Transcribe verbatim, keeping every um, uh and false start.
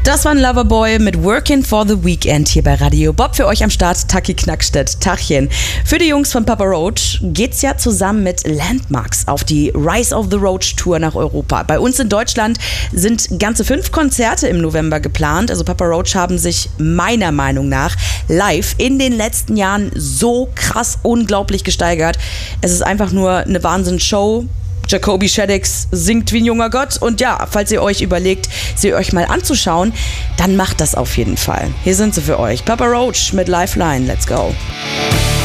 Das war ein Loverboy mit Working for the Weekend hier bei Radio Bob. Für euch am Start Taki Knackstedt. Tachchen. Für die Jungs von Papa Roach geht's ja zusammen mit Landmarks auf die Rise of the Roach Tour nach Europa. Bei uns in Deutschland sind ganze fünf Konzerte im November geplant. Also Papa Roach haben sich meiner Meinung nach live in den letzten Jahren so krass unglaublich gesteigert. Es ist einfach nur eine Wahnsinnsshow. Jacoby Shaddix singt wie ein junger Gott und ja, falls ihr euch überlegt, sie euch mal anzuschauen, dann macht das auf jeden Fall. Hier sind sie für euch. Papa Roach mit Lifeline. Let's go.